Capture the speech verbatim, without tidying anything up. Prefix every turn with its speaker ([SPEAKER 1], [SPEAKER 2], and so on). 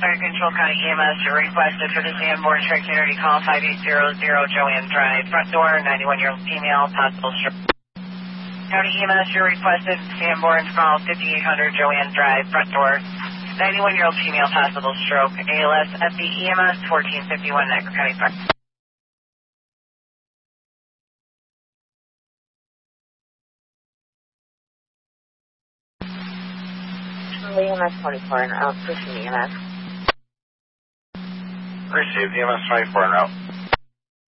[SPEAKER 1] Fire Control County E M S, you're requested for the Sanborn Tri Community Call five eight zero zero Joanne Drive, front door, ninety-one-year-old female, possible stroke. County E M S, you're requested Sanborn Call fifty-eight hundred Joanne Drive, front door, ninety-one-year-old female, possible stroke. A L S F B E M S fourteen fifty-one Niagara County Park. E M S twenty-four and out, pushing E M S.
[SPEAKER 2] Received, E M S twenty-four and out.